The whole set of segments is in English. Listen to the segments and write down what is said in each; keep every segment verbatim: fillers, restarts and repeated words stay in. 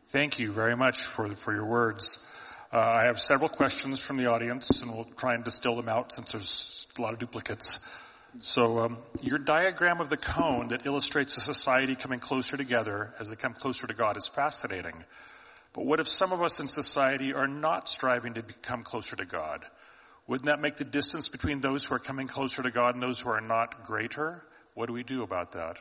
Thank you very much for for your words. Uh, I have several questions from the audience, and we'll try and distill them out since there's a lot of duplicates. So um, your diagram of the cone that illustrates a society coming closer together as they come closer to God is fascinating. But what if some of us in society are not striving to become closer to God? Wouldn't that make the distance between those who are coming closer to God and those who are not greater? What do we do about that?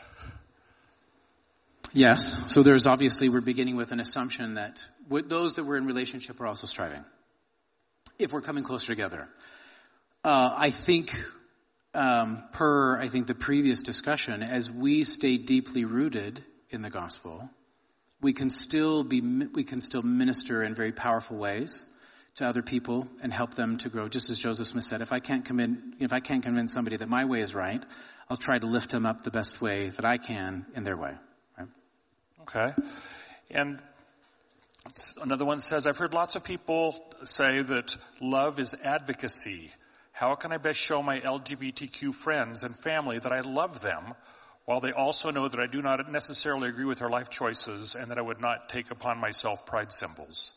Yes. So there's obviously, we're beginning with an assumption that with those that we're in relationship are also striving. If we're coming closer together. Uh, I think, um, per, I think the previous discussion, as we stay deeply rooted in the gospel, we can still be, we can still minister in very powerful ways to other people and help them to grow. Just as Joseph Smith said, if I can't convince, if I can't convince somebody that my way is right, I'll try to lift them up the best way that I can in their way. Right? Okay. And another one says, I've heard lots of people say that love is advocacy. How can I best show my L G B T Q friends and family that I love them, while they also know that I do not necessarily agree with their life choices and that I would not take upon myself pride symbols?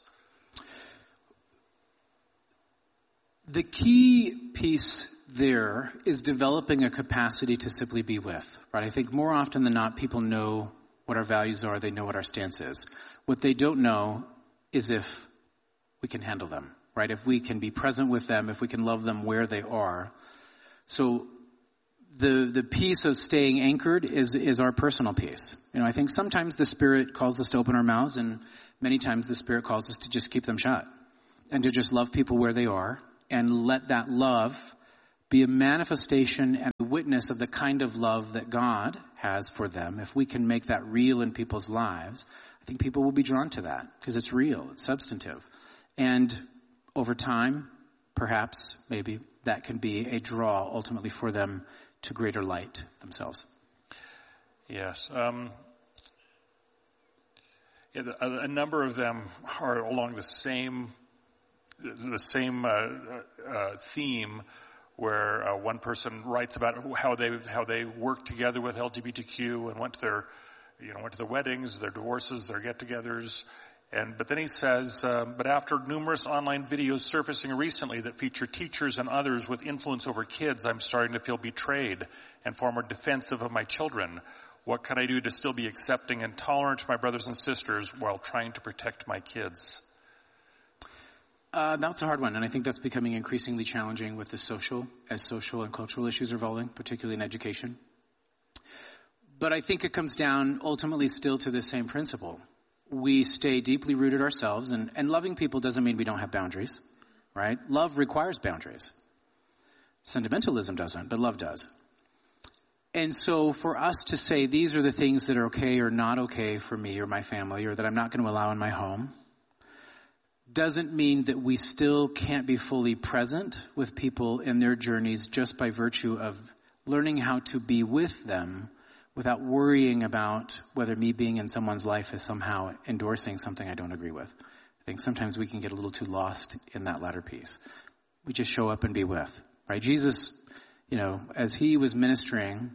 The key piece there is developing a capacity to simply be with, right? I think more often than not, people know what our values are. They know what our stance is. What they don't know is if we can handle them, right? If we can be present with them, if we can love them where they are. So the the piece of staying anchored is is our personal piece. You know, I think sometimes the Spirit calls us to open our mouths, and many times the Spirit calls us to just keep them shut and to just love people where they are and let that love be a manifestation and a witness of the kind of love that God has for them. If we can make that real in people's lives, I think people will be drawn to that because it's real, it's substantive. And over time, perhaps, maybe, that can be a draw ultimately for them to greater light themselves. Yes. Um, a, a number of them are along the same the same uh, uh, theme, where uh, one person writes about how they how they worked together with L G B T Q and went to their you know went to their weddings, their divorces, their get-togethers, and but then he says, uh, but after numerous online videos surfacing recently that feature teachers and others with influence over kids, I'm starting to feel betrayed and far more defensive of my children. What can I do to still be accepting and tolerant to my brothers and sisters while trying to protect my kids? Uh, that's a hard one, and I think that's becoming increasingly challenging with the social, as social and cultural issues are evolving, particularly in education. But I think it comes down ultimately still to the same principle. We stay deeply rooted ourselves, and, and loving people doesn't mean we don't have boundaries, right? Love requires boundaries. Sentimentalism doesn't, but love does. And so for us to say these are the things that are okay or not okay for me or my family, or that I'm not going to allow in my home, doesn't mean that we still can't be fully present with people in their journeys just by virtue of learning how to be with them without worrying about whether me being in someone's life is somehow endorsing something I don't agree with. I think sometimes we can get a little too lost in that latter piece. We just show up and be with, right? Jesus, you know, as he was ministering,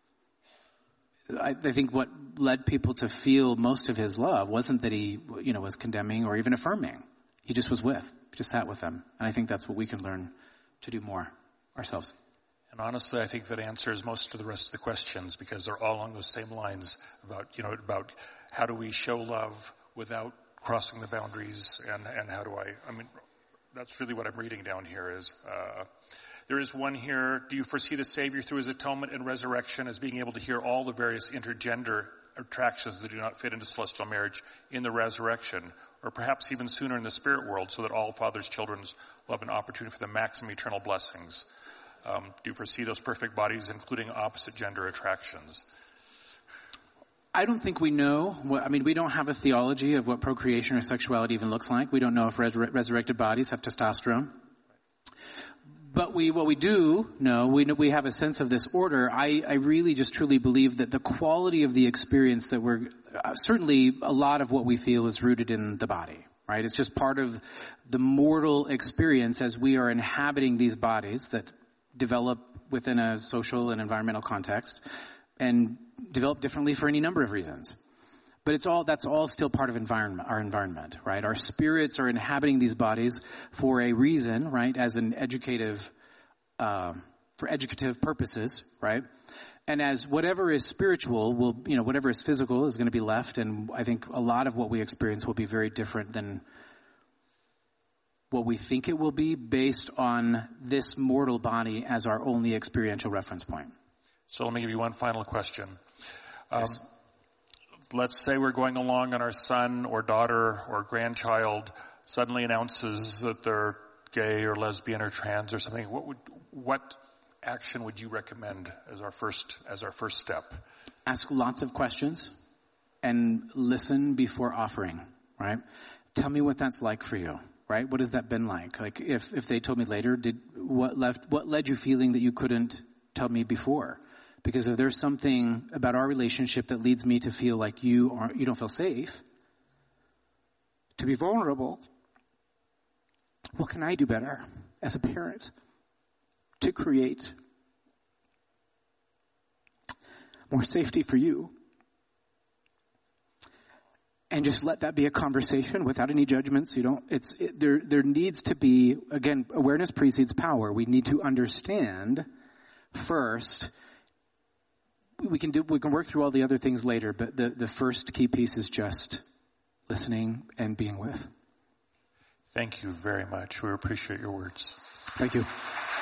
I, I think what led people to feel most of his love wasn't that he, you know, was condemning or even affirming. He just was with, just sat with them. And I think that's what we can learn to do more ourselves. And honestly, I think that answers most of the rest of the questions, because they're all along those same lines about, you know, about how do we show love without crossing the boundaries, and, and how do I, I mean, that's really what I'm reading down here is, uh, there is one here, do you foresee the Savior through his atonement and resurrection as being able to hear all the various intergender attractions that do not fit into celestial marriage in the resurrection, or perhaps even sooner in the spirit world, so that all Father's children will have an opportunity for the maximum eternal blessings? Um, do you foresee those perfect bodies, including opposite gender attractions? I don't think we know. What, I mean, we don't have a theology of what procreation or sexuality even looks like. We don't know if res- resurrected bodies have testosterone. But we, what we do know, we know, we have a sense of this order. I, I really just truly believe that the quality of the experience that we're, uh, certainly a lot of what we feel is rooted in the body, right? It's just part of the mortal experience as we are inhabiting these bodies that develop within a social and environmental context and develop differently for any number of reasons. But it's all, that's all still part of environment, our environment, right? Our spirits are inhabiting these bodies for a reason, right? As an educative, uh, for educative purposes, right? And as whatever is spiritual will, you know, whatever is physical is going to be left. And I think a lot of what we experience will be very different than what we think it will be based on this mortal body as our only experiential reference point. So let me give you one final question. Um, yes. Let's say we're going along and our son or daughter or grandchild suddenly announces that they're gay or lesbian or trans or something. What would, what action would you recommend as our first, as our first step? Ask lots of questions and listen before offering, right? Tell me what that's like for you, right? What has that been like? Like if, if they told me later, did, what left, what led you feeling that you couldn't tell me before? Because if there's something about our relationship that leads me to feel like you aren't, you don't feel safe, to be vulnerable, what can I do better as a parent to create more safety for you? And just let that be a conversation without any judgments. You don't, it's, it, there, there needs to be, again, awareness precedes power. We need to understand first. We can do, we can work through all the other things later, but the, the first key piece is just listening and being with. Thank you very much. We appreciate your words. Thank you.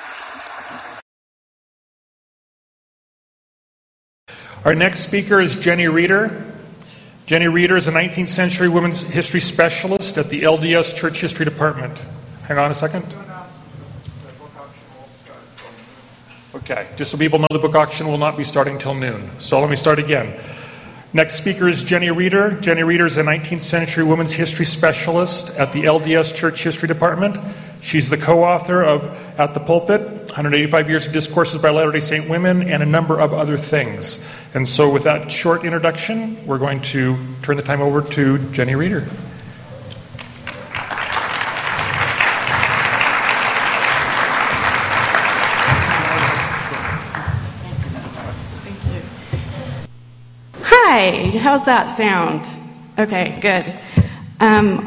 Our next speaker is Jenny Reeder. Jenny Reeder is a nineteenth century women's history specialist at the L D S Church History Department. Hang on a second. Okay, just so people know, the book auction will not be starting till noon. So let me start again. Next speaker is Jenny Reeder. Jenny Reeder is a nineteenth century women's history specialist at the L D S Church History Department. She's the co-author of At the Pulpit, one hundred eighty-five Years of Discourses by Latter-day Saint Women, and a number of other things. And so with that short introduction, we're going to turn the time over to Jenny Reeder. Hi, how's that sound? Okay, good. Um,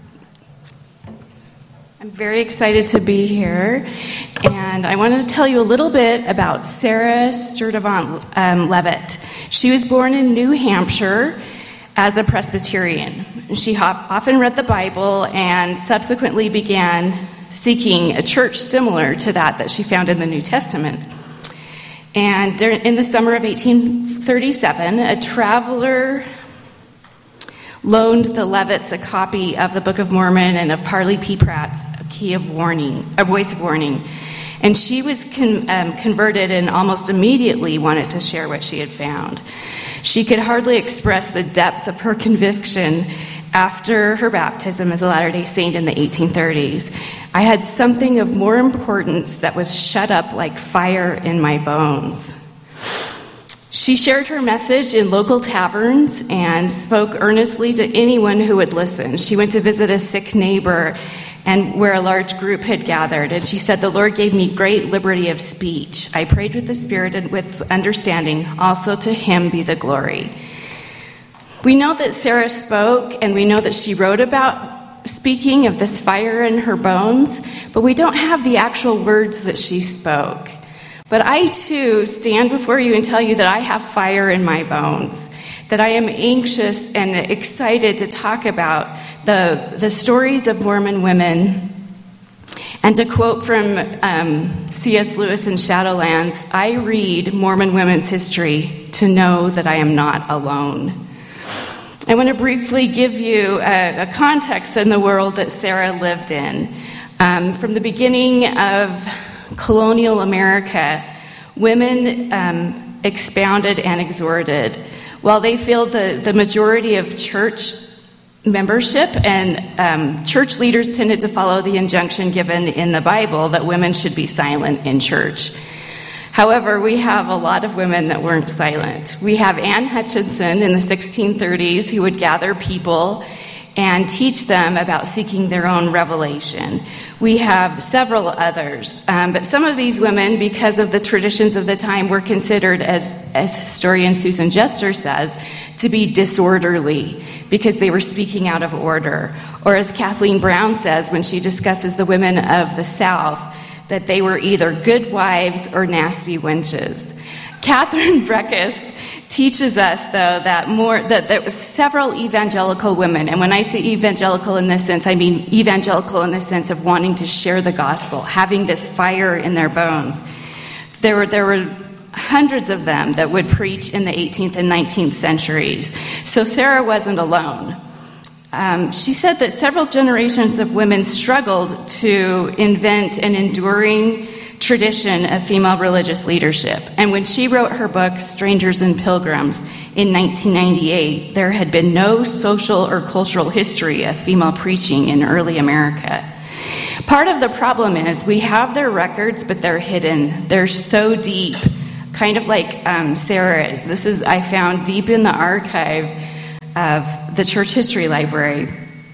I'm very excited to be here, and I wanted to tell you a little bit about Sarah Sturtevant um, Leavitt. She was born in New Hampshire as a Presbyterian. She often read the Bible and subsequently began seeking a church similar to that that she found in the New Testament. And in the summer of eighteen thirty-seven, a traveler loaned the Levitts a copy of the Book of Mormon and of Parley P. Pratt's A Key of Warning, A Voice of Warning. And she was con- um, converted and almost immediately wanted to share what she had found. She could hardly express the depth of her conviction after her baptism as a Latter-day Saint in the eighteen thirties. I had something of more importance that was shut up like fire in my bones. She shared her message in local taverns and spoke earnestly to anyone who would listen. She went to visit a sick neighbor and where a large group had gathered, and she said, "The Lord gave me great liberty of speech. I prayed with the Spirit and with understanding. Also to Him be the glory." We know that Sarah spoke, and we know that she wrote about speaking of this fire in her bones, but we don't have the actual words that she spoke. But I, too, stand before you and tell you that I have fire in my bones, that I am anxious and excited to talk about the, the stories of Mormon women. And to quote from um, C S Lewis in Shadowlands, "I read Mormon women's history to know that I am not alone." I want to briefly give you a, a context in the world that Sarah lived in. Um, from the beginning of colonial America, women um, expounded and exhorted. While they filled the, the majority of church membership, and um, church leaders tended to follow the injunction given in the Bible that women should be silent in church. However, we have a lot of women that weren't silent. We have Anne Hutchinson in the sixteen thirties who would gather people and teach them about seeking their own revelation. We have several others, um, but some of these women, because of the traditions of the time, were considered, as, as historian Susan Jester says, to be disorderly because they were speaking out of order. Or as Kathleen Brown says when she discusses the women of the South, that they were either good wives or nasty wenches. Catherine Breckus teaches us, though, that more that there was several evangelical women, and when I say evangelical in this sense, I mean evangelical in the sense of wanting to share the gospel, having this fire in their bones. There were there were hundreds of them that would preach in the eighteenth and nineteenth centuries. So Sarah wasn't alone. Um, she said that several generations of women struggled to invent an enduring tradition of female religious leadership. And when she wrote her book, Strangers and Pilgrims, in nineteen ninety-eight, there had been no social or cultural history of female preaching in early America. Part of the problem is we have their records, but they're hidden. They're so deep, kind of like um, Sarah's. This is, I found deep in the archive of the Church History Library.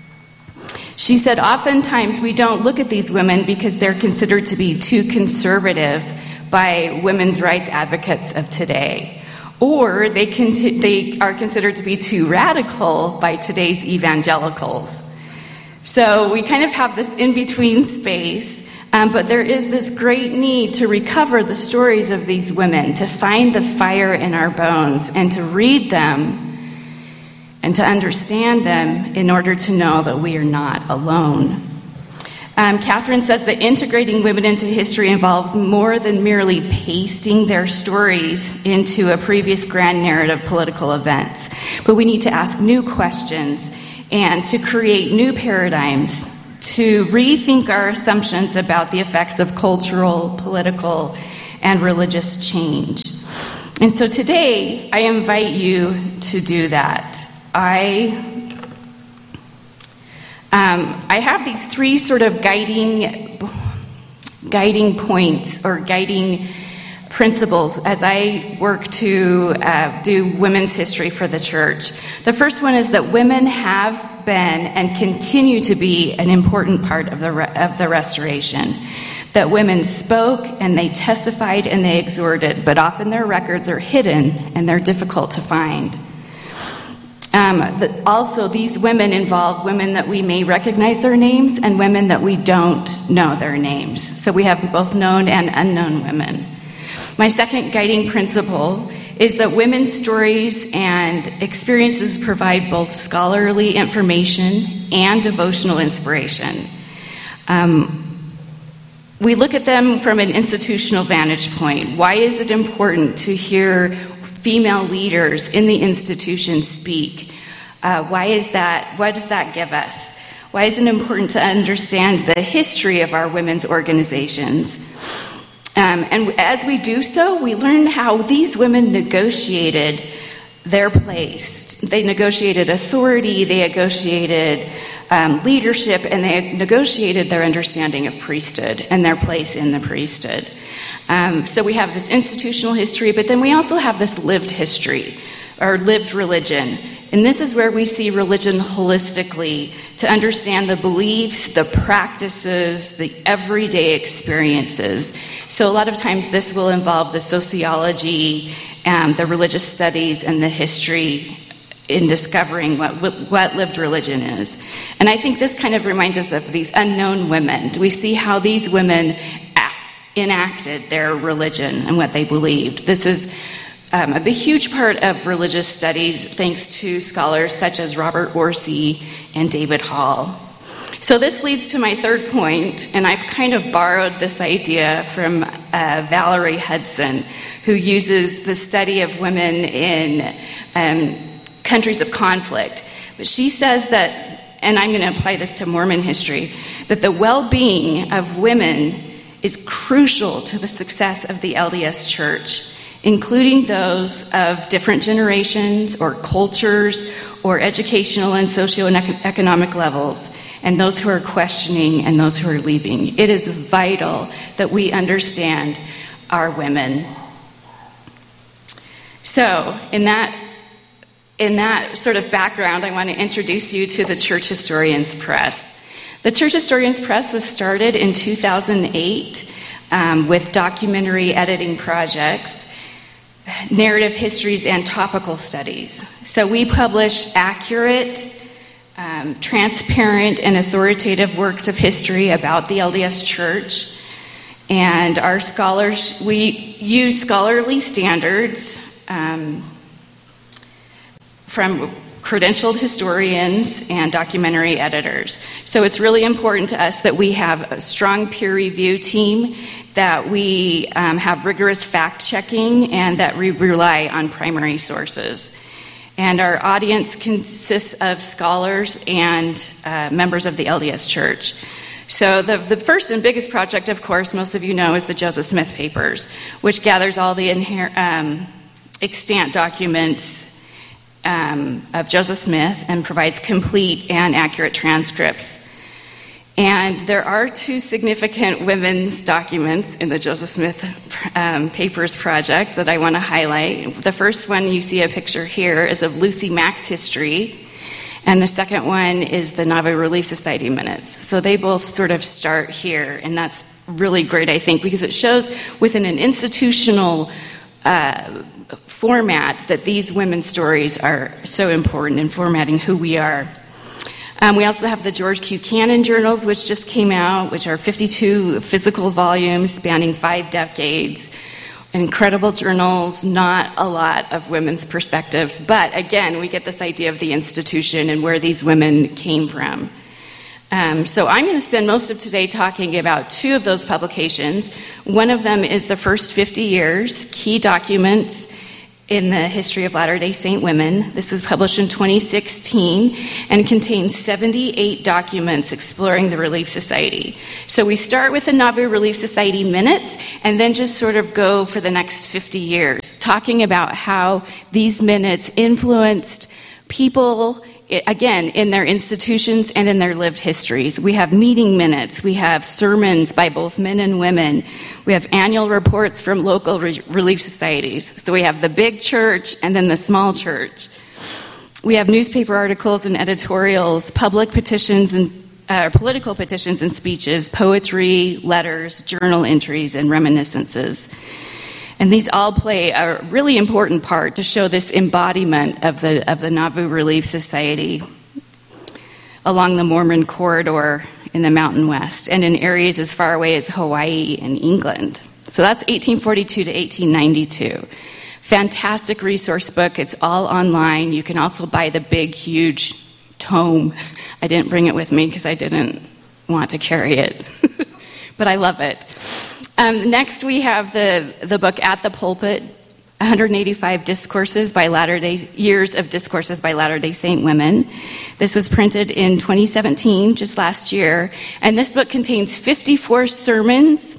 She said, oftentimes we don't look at these women because they're considered to be too conservative by women's rights advocates of today, or they, conti- they are considered to be too radical by today's evangelicals. So we kind of have this in-between space, um, but there is this great need to recover the stories of these women, to find the fire in our bones, and to read them and to understand them in order to know that we are not alone. Um, Catherine says that integrating women into history involves more than merely pasting their stories into a previous grand narrative of political events, but we need to ask new questions and to create new paradigms, to rethink our assumptions about the effects of cultural, political, and religious change. And so today, I invite you to do that. I um, I have these three sort of guiding guiding points or guiding principles as I work to uh, do women's history for the church. The first one is that women have been and continue to be an important part of the re- of the restoration. That women spoke and they testified and they exhorted, but often their records are hidden and they're difficult to find. Um, that also, these women involve women that we may recognize their names and women that we don't know their names. So we have both known and unknown women. My second guiding principle is that women's stories and experiences provide both scholarly information and devotional inspiration. Um, we look at them from an institutional vantage point. Why is it important to hear female leaders in the institution speak? Uh, why is that? What does that give us? Why is it important to understand the history of our women's organizations? Um, and as we do so, we learn how these women negotiated their place. They negotiated authority, they negotiated um, leadership, and they negotiated their understanding of priesthood and their place in the priesthood. Um, so we have this institutional history, but then we also have this lived history, or lived religion. And this is where we see religion holistically, to understand the beliefs, the practices, the everyday experiences. So a lot of times this will involve the sociology, and the religious studies, and the history in discovering what, what lived religion is. And I think this kind of reminds us of these unknown women. Do we see how these women enacted their religion and what they believed? This is um, a big, huge part of religious studies, thanks to scholars such as Robert Orsi and David Hall. So this leads to my third point, and I've kind of borrowed this idea from uh, Valerie Hudson, who uses the study of women in um, countries of conflict. But she says that, and I'm going to apply this to Mormon history, that the well-being of women is crucial to the success of the L D S Church, including those of different generations or cultures or educational and socioeconomic levels, and those who are questioning and those who are leaving. It is vital that we understand our women. So, in that in that sort of background, I want to introduce you to the Church Historians Press. The Church Historians Press was started in two thousand eight um, with documentary editing projects, narrative histories, and topical studies. So we publish accurate, um, transparent, and authoritative works of history about the L D S Church. And our scholars, we use scholarly standards um, from credentialed historians and documentary editors. So it's really important to us that we have a strong peer review team, that we um, have rigorous fact-checking, and that we rely on primary sources. And our audience consists of scholars and uh, members of the L D S Church. So the, the first and biggest project, of course, most of you know, is the Joseph Smith Papers, which gathers all the inher- um, extant documents um, of Joseph Smith and provides complete and accurate transcripts. And there are two significant women's documents in the Joseph Smith um, Papers project that I want to highlight. The first one you see a picture here is of Lucy Mack's history, and the second one is the Nauvoo Relief Society minutes. So they both sort of start here, and that's really great, I think, because it shows within an institutional uh, format that these women's stories are so important in formatting who we are. Um, we also have the George Q. Cannon journals, which just came out, which are fifty-two physical volumes spanning five decades. Incredible journals, not a lot of women's perspectives. But again, we get this idea of the institution and where these women came from. Um, so I'm going to spend most of today talking about two of those publications. One of them is The First fifty Years, Key Documents in the History of Latter-day Saint Women. This was published in twenty sixteen and contains seventy-eight documents exploring the Relief Society. So we start with the Nauvoo Relief Society minutes and then just sort of go for the next fifty years, talking about how these minutes influenced people, again, in their institutions and in their lived histories. We have meeting minutes. We have sermons by both men and women. We have annual reports from local re- relief societies. So we have the big church and then the small church. We have newspaper articles and editorials, public petitions and uh, political petitions and speeches, poetry, letters, journal entries, and reminiscences. And these all play a really important part to show this embodiment of the of the Nauvoo Relief Society along the Mormon corridor in the Mountain West and in areas as far away as Hawaii and England. So that's eighteen forty-two to eighteen ninety-two. Fantastic resource book. It's all online. You can also buy the big, huge tome. I didn't bring it with me because I didn't want to carry it, but I love it. Um, next, we have the, the book At the Pulpit, one hundred eighty-five discourses by Latter-day years of discourses by Latter-day Saint women. This was printed in twenty seventeen, just last year, and this book contains fifty-four sermons,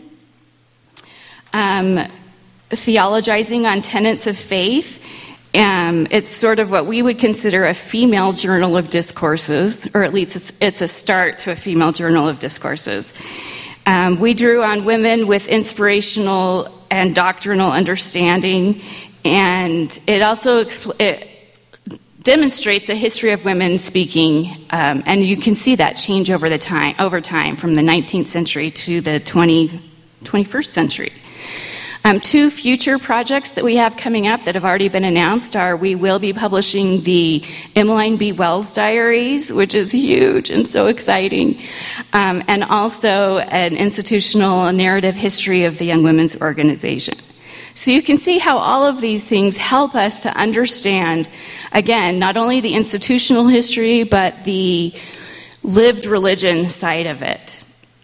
um, theologizing on tenets of faith. Um, it's sort of what we would consider a female journal of discourses, or at least it's, it's a start to a female journal of discourses. Um, we drew on women with inspirational and doctrinal understanding, and it also expl- it demonstrates a history of women speaking, um, and you can see that change over the time, over time, from the nineteenth century to the twentieth, twenty-first century. Um, two future projects that we have coming up that have already been announced are we will be publishing the Emmeline B. Wells Diaries, which is huge and so exciting, um, and also an institutional narrative history of the Young Women's Organization. So you can see how all of these things help us to understand, again, not only the institutional history, but the lived religion side of it.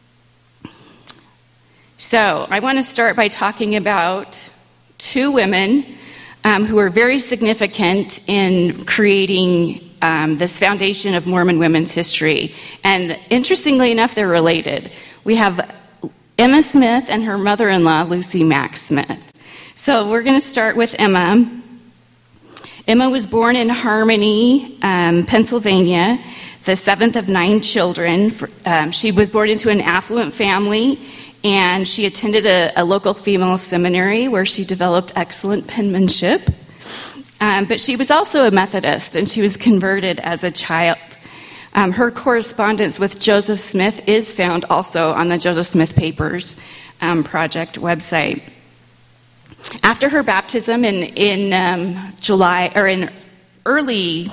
So I want to start by talking about two women um, who are very significant in creating um, this foundation of Mormon women's history. And interestingly enough, they're related. We have Emma Smith and her mother-in-law, Lucy Mack Smith. So we're going to start with Emma. Emma was born in Harmony, um, Pennsylvania, the seventh of nine children. Um, she was born into an affluent family, and she attended a, a local female seminary where she developed excellent penmanship. Um, but she was also a Methodist, and she was converted as a child. Um, her correspondence with Joseph Smith is found also on the Joseph Smith Papers um, Project website. After her baptism in in um, July or in early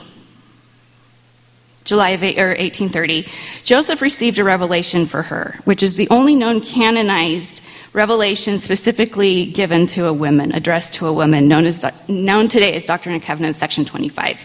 July of eight, or eighteen thirty, Joseph received a revelation for her, which is the only known canonized revelation specifically given to a woman, addressed to a woman, known as known today as Doctrine and Covenants, section twenty-five.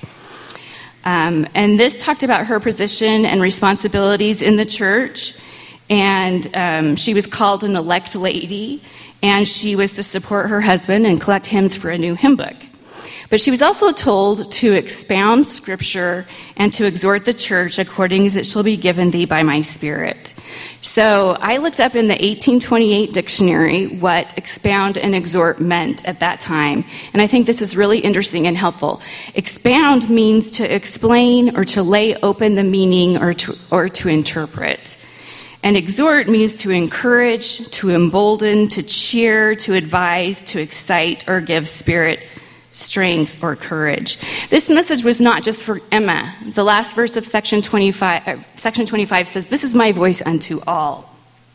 Um, and this talked about her position and responsibilities in the church, and um, she was called an elect lady, and she was to support her husband and collect hymns for a new hymn book. But she was also told to expound Scripture and to exhort the church according as it shall be given thee by my Spirit. So I looked up in the eighteen twenty-eight dictionary what expound and exhort meant at that time, and I think this is really interesting and helpful. Expound means to explain or to lay open the meaning or to, or to interpret. And exhort means to encourage, to embolden, to cheer, to advise, to excite, or give spirit, strength, or courage. This message was not just for Emma. The last verse of section twenty-five, uh, section twenty-five says, "This is my voice unto all."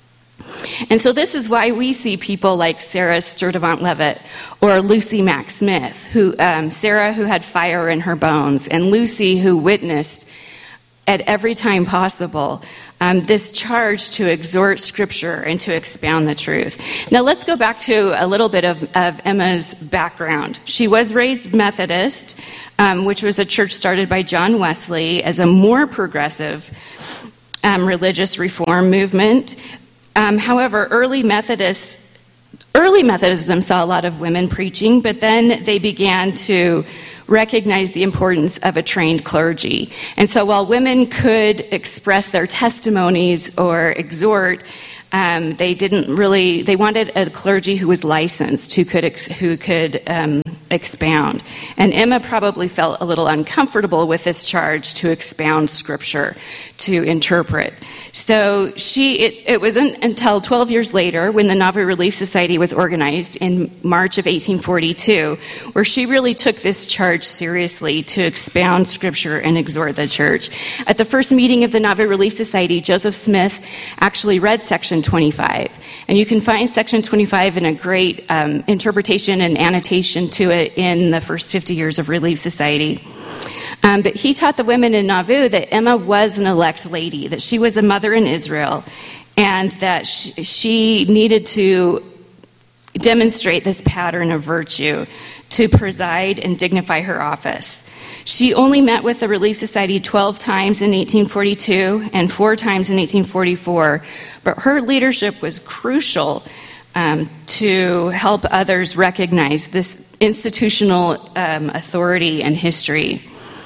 And so this is why we see people like Sarah Sturtevant Leavitt or Lucy Mack Smith, who um, Sarah who had fire in her bones, and Lucy who witnessed at every time possible um, this charge to exhort Scripture and to expound the truth. Now let's go back to a little bit of, of Emma's background. She was raised Methodist, um, which was a church started by John Wesley as a more progressive um, religious reform movement. Um, however, early Methodists Early Methodism saw a lot of women preaching, but then they began to recognize the importance of a trained clergy. And so while women could express their testimonies or exhort, um, they didn't really, they wanted a clergy who was licensed, who could ex, who could um, expound. And Emma probably felt a little uncomfortable with this charge to expound Scripture, to interpret. So she, it, it wasn't until twelve years later, when the Nauvoo Relief Society was organized in March of eighteen forty-two, where she really took this charge seriously to expound Scripture and exhort the church. At the first meeting of the Nauvoo Relief Society, Joseph Smith actually read section twenty-five. And you can find section twenty-five in a great um, interpretation and annotation to it in the first fifty years of Relief Society. Um, but he taught the women in Nauvoo that Emma was an elect lady, that she was a mother in Israel, and that she, she needed to demonstrate this pattern of virtue to preside and dignify her office. She only met with the Relief Society twelve times in eighteen forty-two and four times in eighteen forty-four, but her leadership was crucial um, to help others recognize this institutional um, authority and history.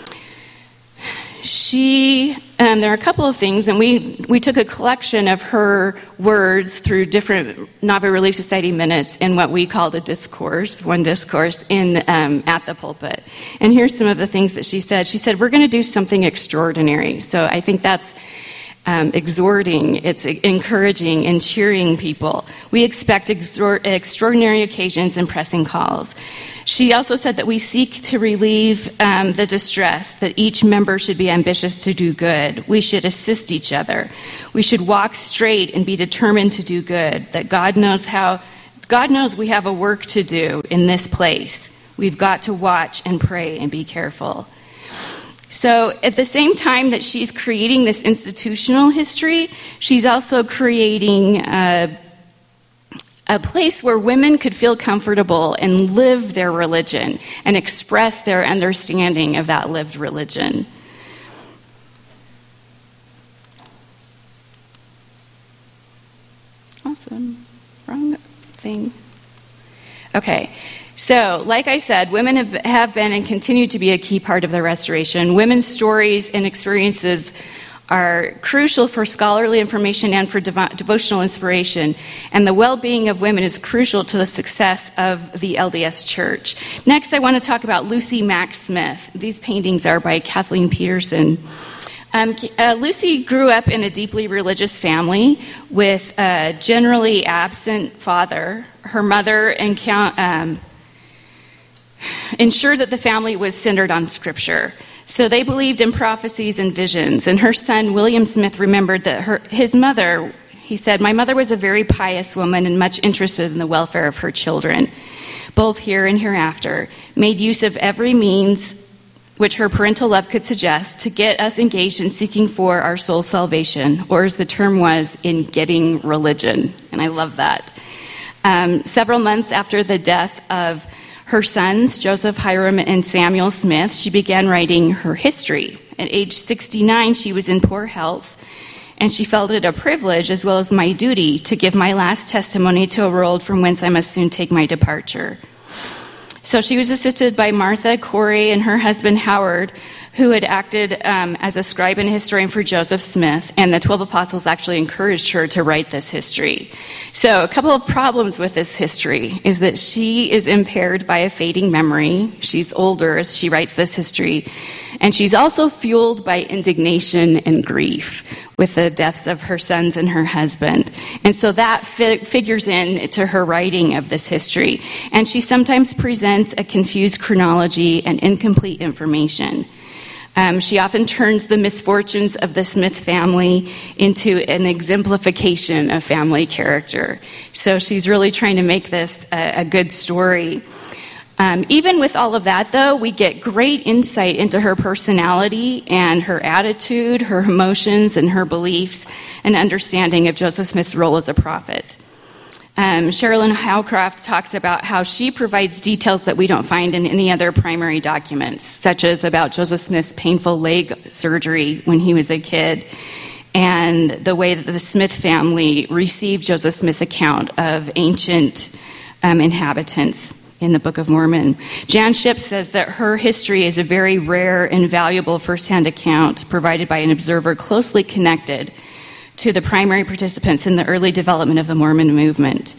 She, um, there are a couple of things, and we, we took a collection of her words through different Nauvoo Relief Society minutes in what we called a discourse, one discourse, in um, at the pulpit. And here's some of the things that she said. She said, "We're going to do something extraordinary." So I think that's um, exhorting, it's encouraging and cheering people. We expect exor- extraordinary occasions and pressing calls. She also said that we seek to relieve um, the distress, that each member should be ambitious to do good. We should assist each other. We should walk straight and be determined to do good, that God knows how, God knows we have a work to do in this place. We've got to watch and pray and be careful. So at the same time that she's creating this institutional history, she's also creating a A place where women could feel comfortable and live their religion and express their understanding of that lived religion. Awesome. Wrong thing. Okay. So, like I said, women have, have been and continue to be a key part of the restoration. Women's stories and experiences are crucial for scholarly information and for devo- devotional inspiration. And the well-being of women is crucial to the success of the L D S Church. Next, I want to talk about Lucy Mack Smith. These paintings are by Kathleen Peterson. Um, uh, Lucy grew up in a deeply religious family with a generally absent father. Her mother encount- um, ensured that the family was centered on Scripture. So they believed in prophecies and visions. And her son, William Smith, remembered that her, his mother, he said, "My mother was a very pious woman and much interested in the welfare of her children, both here and hereafter, made use of every means which her parental love could suggest to get us engaged in seeking for our soul's salvation," or as the term was, in getting religion. And I love that. Um, several months after the death of her sons, Joseph, Hiram, and Samuel Smith, she began writing her history. At age sixty-nine, she was in poor health, and she felt it a privilege as well as my duty to give my last testimony to a world from whence I must soon take my departure. So she was assisted by Martha, Corey, and her husband Howard, who had acted um, as a scribe and historian for Joseph Smith, and the twelve apostles actually encouraged her to write this history. So a couple of problems with this history is that she is impaired by a fading memory. She's older as she writes this history, and she's also fueled by indignation and grief with the deaths of her sons and her husband. And so that fi- figures in to her writing of this history. And she sometimes presents a confused chronology and incomplete information. Um, she often turns the misfortunes of the Smith family into an exemplification of family character. So she's really trying to make this a, a good story. Um, even with all of that, though, we get great insight into her personality and her attitude, her emotions, and her beliefs, and understanding of Joseph Smith's role as a prophet. Um, Sherilyn Howcroft talks about how she provides details that we don't find in any other primary documents, such as about Joseph Smith's painful leg surgery when he was a kid, and the way that the Smith family received Joseph Smith's account of ancient um, inhabitants in the Book of Mormon. Jan Shipp says that her history is a very rare and valuable firsthand account provided by an observer closely connected to the primary participants in the early development of the Mormon movement.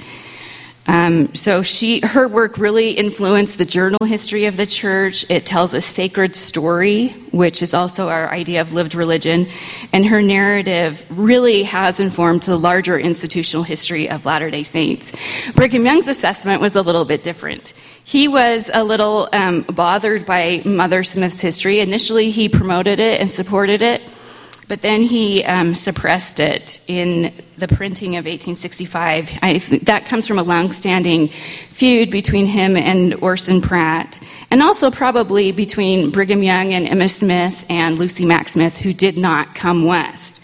Um, so she, her work really influenced the journal history of the church. It tells a sacred story, which is also our idea of lived religion, and her narrative really has informed the larger institutional history of Latter-day Saints. Brigham Young's assessment was a little bit different. He was a little um, bothered by Mother Smith's history. Initially, he promoted it and supported it, but then he um, suppressed it in the printing of eighteen sixty-five. I th- that comes from a long-standing feud between him and Orson Pratt, and also probably between Brigham Young and Emma Smith and Lucy Mack Smith, who did not come west,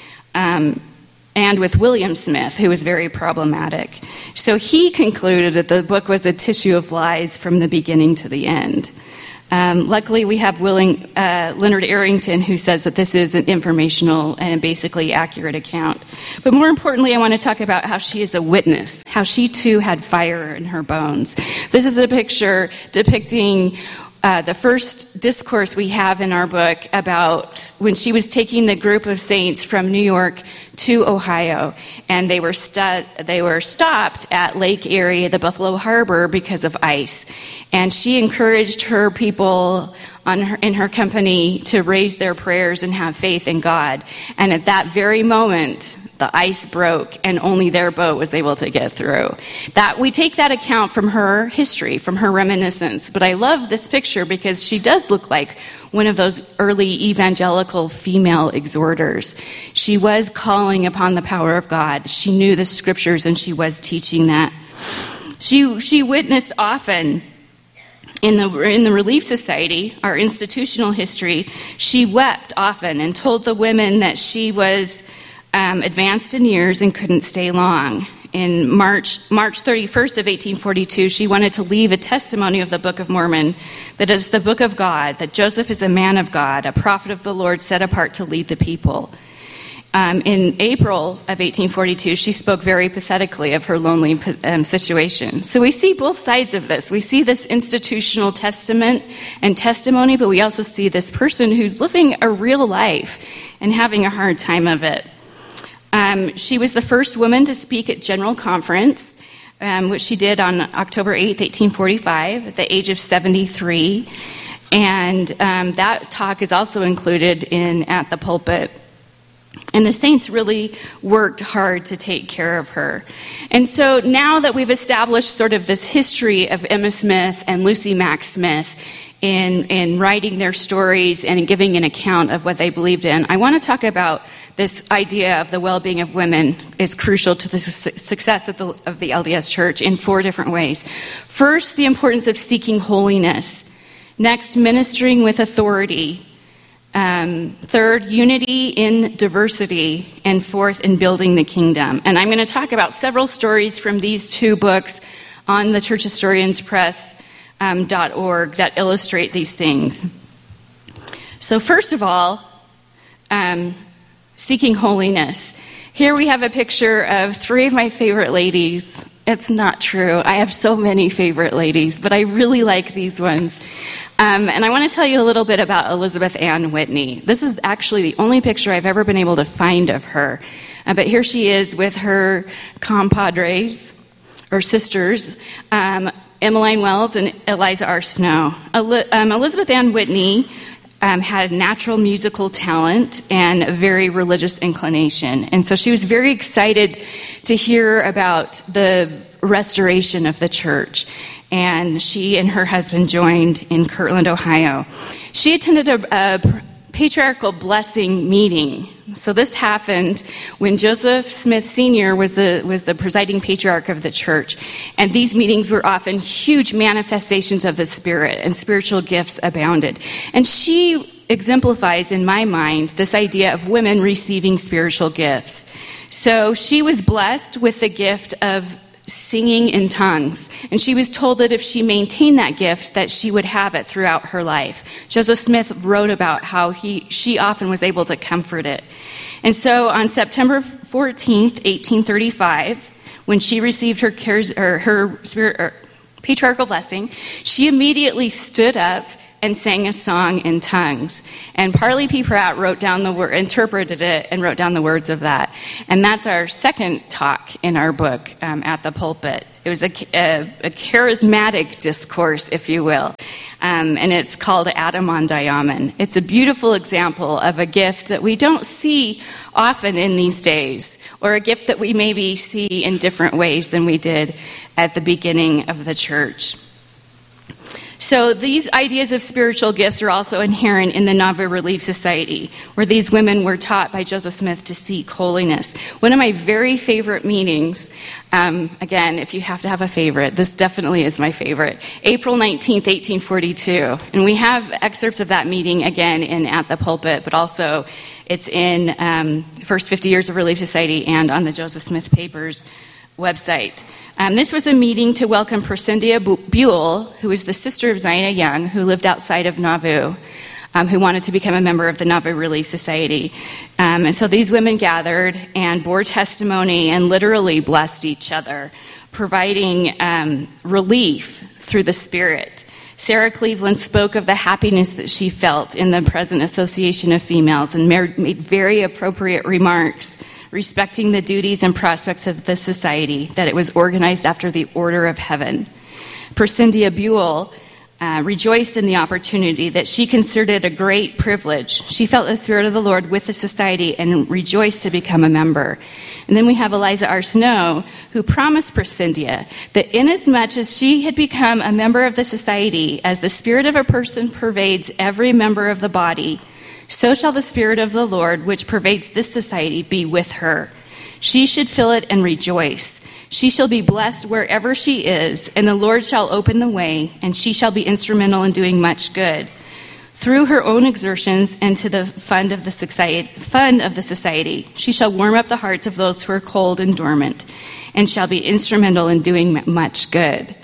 um, and with William Smith, who was very problematic. So he concluded that the book was a tissue of lies from the beginning to the end. Um, luckily, we have Willing, uh, Leonard Arrington, who says that this is an informational and basically accurate account. But more importantly, I want to talk about how she is a witness, how she too had fire in her bones. This is a picture depicting uh, the first discourse we have in our book about when she was taking the group of saints from New York to Ohio, and they were stu- they were stopped at Lake Erie, the Buffalo Harbor, because of ice. And she encouraged her people on her, in her company to raise their prayers and have faith in God. And at that very moment, the ice broke, and only their boat was able to get through. That we take that account from her history, from her reminiscence. But I love this picture because she does look like one of those early evangelical female exhorters. She was calling upon the power of God. She knew the scriptures, and she was teaching that. She she witnessed often. In the in the Relief Society, our institutional history, she wept often and told the women that she was um, advanced in years and couldn't stay long. In March March thirty-first of eighteen forty-two, she wanted to leave a testimony of the Book of Mormon that is the book of God, that Joseph is a man of God, a prophet of the Lord set apart to lead the people. Um, in April of eighteen forty-two, she spoke very pathetically of her lonely um, situation. So we see both sides of this. We see this institutional testament and testimony, but we also see this person who's living a real life and having a hard time of it. Um, she was the first woman to speak at General Conference, um, which she did on October eighth, eighteen forty-five, at the age of seventy-three. And um, that talk is also included in At the Pulpit. And the saints really worked hard to take care of her. And so now that we've established sort of this history of Emma Smith and Lucy Mack Smith in, in writing their stories and giving an account of what they believed in, I want to talk about this idea of the well-being of women is crucial to the su- success of the, of the L D S Church in four different ways. First, the importance of seeking holiness. Next, ministering with authority. Um, third, unity in diversity. And fourth, in building the kingdom. And I'm going to talk about several stories from these two books on the church historians press dot org um, that illustrate these things. So first of all, um, seeking holiness. Here we have a picture of three of my favorite ladies. It's not true. I have so many favorite ladies, but I really like these ones. Um, and I want to tell you a little bit about Elizabeth Ann Whitney. This is actually the only picture I've ever been able to find of her. Uh, but here she is with her compadres, or sisters, um, Emmeline Wells and Eliza R. Snow. El- um, Elizabeth Ann Whitney um, had natural musical talent and a very religious inclination. And so she was very excited to hear about the restoration of the church. And she and her husband joined in Kirtland, Ohio. She attended a, a patriarchal blessing meeting. So this happened when Joseph Smith Senior was the was the presiding patriarch of the church. And these meetings were often huge manifestations of the Spirit, and spiritual gifts abounded. And she exemplifies, in my mind, this idea of women receiving spiritual gifts. So she was blessed with the gift of singing in tongues. And she was told that if she maintained that gift, that she would have it throughout her life. Joseph Smith wrote about how he she often was able to comfort it. And so on September fourteenth, eighteen thirty-five, when she received her cares, or her spirit, or patriarchal blessing, she immediately stood up and sang a song in tongues. And Parley P. Pratt wrote down the word, interpreted it, and wrote down the words of that. And that's our second talk in our book, um, At the Pulpit. It was a, a, a charismatic discourse, if you will. Um, and it's called Adam on Diamond. It's a beautiful example of a gift that we don't see often in these days, or a gift that we maybe see in different ways than we did at the beginning of the church. So these ideas of spiritual gifts are also inherent in the Nauvoo Relief Society, where these women were taught by Joseph Smith to seek holiness. One of my very favorite meetings, um, again, if you have to have a favorite, this definitely is my favorite, April nineteenth, eighteen forty-two. And we have excerpts of that meeting, again, in At the Pulpit, but also it's in um, First fifty Years of Relief Society and on the Joseph Smith Papers website. Um, this was a meeting to welcome Percindia Buell, who was the sister of Zina Young, who lived outside of Nauvoo, um, who wanted to become a member of the Nauvoo Relief Society. Um, and so these women gathered and bore testimony and literally blessed each other, providing um, relief through the Spirit. Sarah Cleveland spoke of the happiness that she felt in the present association of females and made very appropriate remarks respecting the duties and prospects of the society, that it was organized after the order of heaven. Percindia Buell uh, rejoiced in the opportunity that she considered it a great privilege. She felt the Spirit of the Lord with the society and rejoiced to become a member. And then we have Eliza R. Snow, who promised Percindia that inasmuch as she had become a member of the society, as the spirit of a person pervades every member of the body, so shall the Spirit of the Lord, which pervades this society, be with her. She should fill it and rejoice. She shall be blessed wherever she is, and the Lord shall open the way, and she shall be instrumental in doing much good. Through her own exertions and to the fund of the society, fund of the society, she shall warm up the hearts of those who are cold and dormant, and shall be instrumental in doing much good.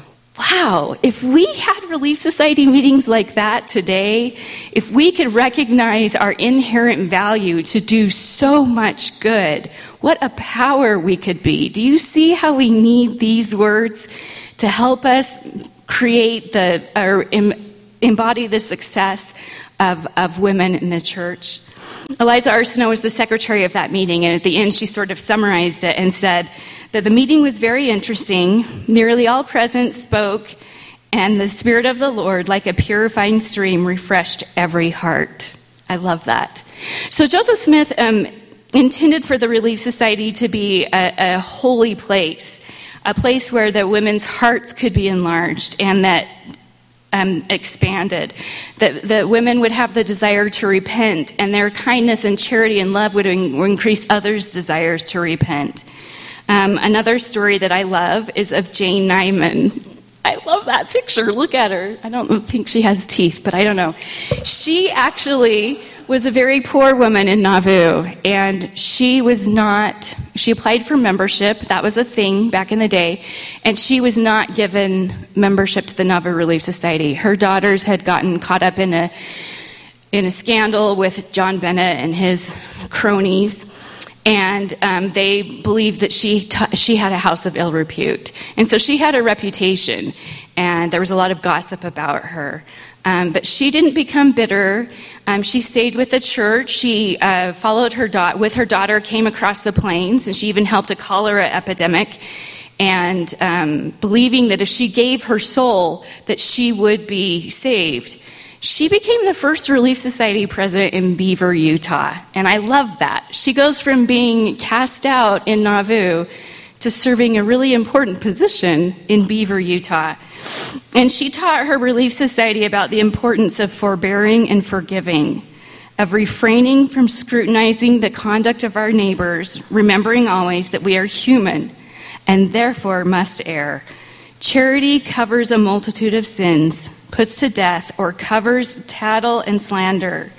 Wow, if we had Relief Society meetings like that today, if we could recognize our inherent value to do so much good, what a power we could be. Do you see how we need these words to help us create the, or embody the success of, of women in the church? Eliza R. Snow was the secretary of that meeting, and at the end she sort of summarized it and said that the meeting was very interesting. Nearly all present spoke, and the Spirit of the Lord, like a purifying stream, refreshed every heart. I love that. So Joseph Smith um, intended for the Relief Society to be a, a holy place, a place where the women's hearts could be enlarged and that um, expanded, that the women would have the desire to repent, and their kindness and charity and love would, in, would increase others' desires to repent. Um, another story that I love is of Jane Nyman. I love that picture. Look at her. I don't think she has teeth, but I don't know. She actually was a very poor woman in Nauvoo, and she was not, she applied for membership. That was a thing back in the day, and she was not given membership to the Nauvoo Relief Society. Her daughters had gotten caught up in a in a scandal with John Bennett and his cronies, and um, they believed that she t- she had a house of ill repute. And so she had a reputation, and there was a lot of gossip about her. Um, but she didn't become bitter. Um, she stayed with the church. She uh, followed her da- with her daughter, came across the plains, and she even helped a cholera epidemic, and um, believing that if she gave her soul, that she would be saved. She became the first Relief Society president in Beaver, Utah, and I love that. She goes from being cast out in Nauvoo to serving a really important position in Beaver, Utah. And she taught her Relief Society about the importance of forbearing and forgiving, of refraining from scrutinizing the conduct of our neighbors, remembering always that we are human and therefore must err. Charity covers a multitude of sins, puts to death, or covers tattle and slander.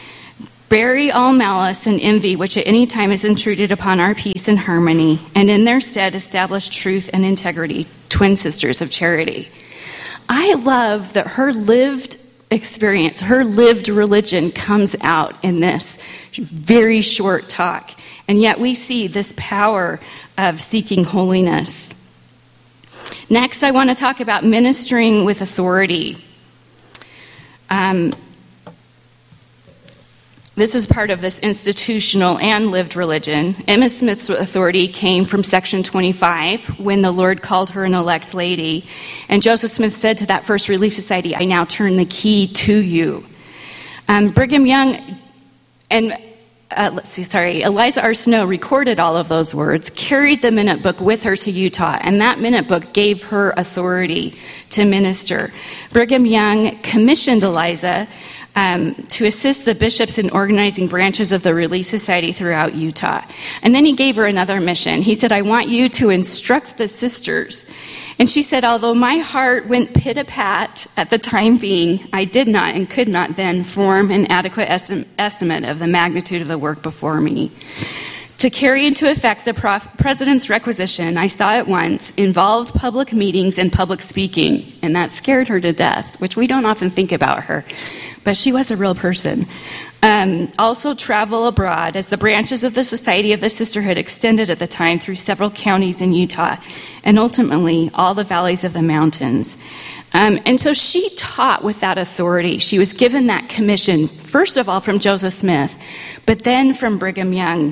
Bury all malice and envy which at any time has intruded upon our peace and harmony, and in their stead establish truth and integrity, twin sisters of charity. I love that her lived experience, her lived religion comes out in this very short talk, and yet we see this power of seeking holiness. Next, I want to talk about ministering with authority. Um, This is part of this institutional and lived religion. Emma Smith's authority came from Section twenty-five when the Lord called her an elect lady. And Joseph Smith said to that first Relief Society, "I now turn the key to you." Um, Brigham Young and, uh, let's see, sorry, Eliza R. Snow recorded all of those words, carried the minute book with her to Utah, and that minute book gave her authority to minister. Brigham Young commissioned Eliza Um, to assist the bishops in organizing branches of the Relief Society throughout Utah. And then he gave her another mission. He said, "I want you to instruct the sisters." And she said, "Although my heart went pit-a-pat at the time being, I did not and could not then form an adequate esti- estimate of the magnitude of the work before me. To carry into effect the prof- president's requisition, I saw at once, involved public meetings and public speaking." And that scared her to death, which we don't often think about her. But she was a real person. Um, also travel abroad, as the branches of the Society of the Sisterhood extended at the time through several counties in Utah, and ultimately all the valleys of the mountains. Um, and so she taught with that authority. She was given that commission, first of all from Joseph Smith, but then from Brigham Young.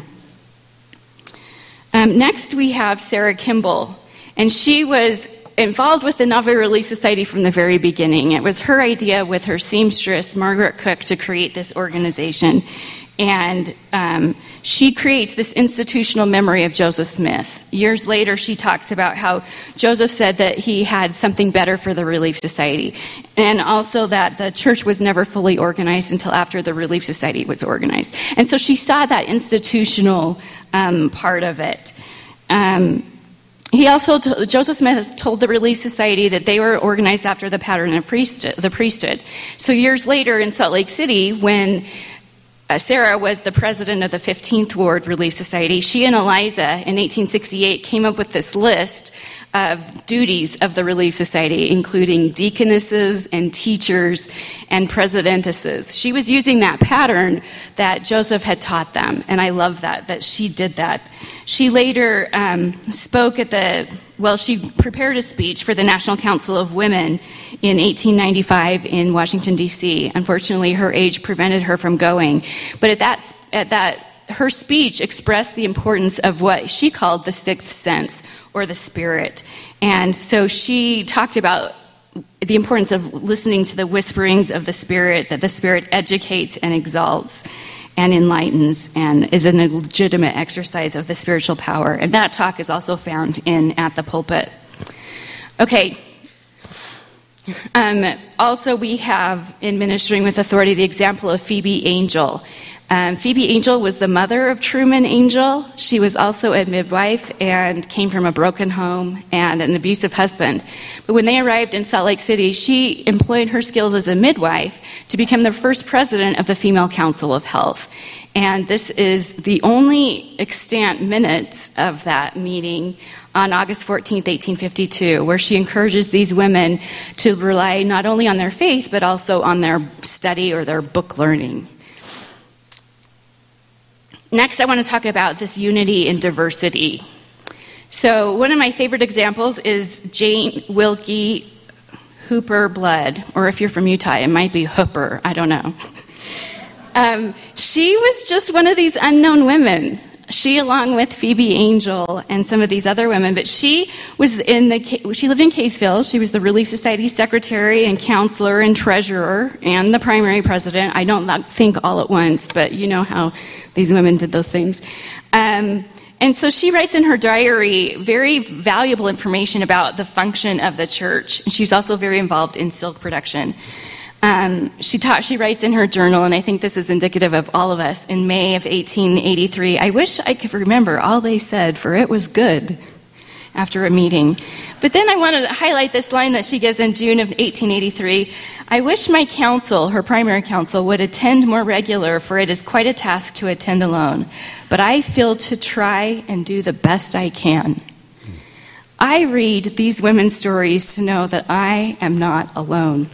Um, next we have Sarah Kimball, and she was involved with the Nauvoo Relief Society from the very beginning. It was her idea with her seamstress, Margaret Cook, to create this organization. And um, she creates this institutional memory of Joseph Smith. Years later, she talks about how Joseph said that he had something better for the Relief Society, and also that the church was never fully organized until after the Relief Society was organized. And so she saw that institutional um, part of it. Um, He also, t- Joseph Smith told the Relief Society that they were organized after the pattern of priesthood, the priesthood. So years later in Salt Lake City, when uh, Sarah was the president of the fifteenth Ward Relief Society, she and Eliza in eighteen sixty-eight came up with this list of duties of the Relief Society, including deaconesses and teachers and presidentesses. She was using that pattern that Joseph had taught them, and I love that, that she did that. She later um, spoke at the, well, she prepared a speech for the National Council of Women in eighteen ninety-five in Washington, D C Unfortunately, her age prevented her from going. But at that, at that, her speech expressed the importance of what she called the sixth sense, or the spirit. And so she talked about the importance of listening to the whisperings of the Spirit, that the Spirit educates and exalts. and enlightens and is a legitimate exercise of the spiritual power. And that talk is also found in At the Pulpit. Okay. Um, also, we have in Ministering with Authority the example of Phoebe Angel. Um, Phoebe Angel was the mother of Truman Angel. She was also a midwife and came from a broken home and an abusive husband. But when they arrived in Salt Lake City, she employed her skills as a midwife to become the first president of the Female Council of Health. And this is the only extant minutes of that meeting on August fourteenth, eighteen fifty-two, where she encourages these women to rely not only on their faith, but also on their study or their book learning. Next, I want to talk about this unity in diversity. So one of my favorite examples is Jane Wilkie Hooper Blood, or if you're from Utah, it might be Hooper, I don't know. Um, she was just one of these unknown women. She, along with Phoebe Angel and some of these other women, but she was in the, she lived in Caseville. She was the Relief Society secretary and counselor and treasurer and the primary president. I don't think all at once, but you know how these women did those things. Um, and so she writes in her diary very valuable information about the function of the church. She's also very involved in silk production. Um, she taught, she writes in her journal, and I think this is indicative of all of us, in May of eighteen eighty-three, I wish I could remember all they said, for it was good, after a meeting. But then I want to highlight this line that she gives in June of eighteen eighty-three. I wish my council, her primary council, would attend more regular, for it is quite a task to attend alone. But I feel to try and do the best I can. I read these women's stories to know that I am not alone.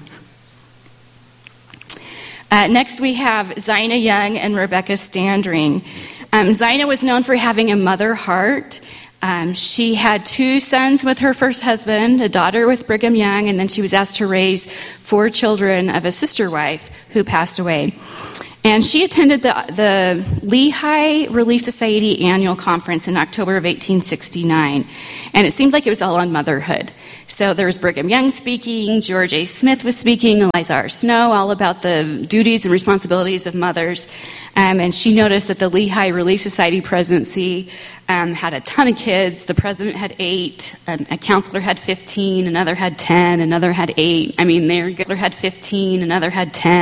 Uh, next, we have Zina Young and Rebecca Standring. Um, Zina was known for having a mother heart. Um, she had two sons with her first husband, a daughter with Brigham Young, and then she was asked to raise four children of a sister wife who passed away. And she attended the, the Lehigh Relief Society annual conference in October of eighteen sixty-nine. And it seemed like it was all on motherhood. So there was Brigham Young speaking, George A. Smith was speaking, Eliza R. Snow, all about the duties and responsibilities of mothers. Um, and she noticed that the Lehigh Relief Society presidency um, had a ton of kids. The president had eight, a, a counselor had fifteen, another had ten, another had eight. I mean, their had fifteen, another had ten.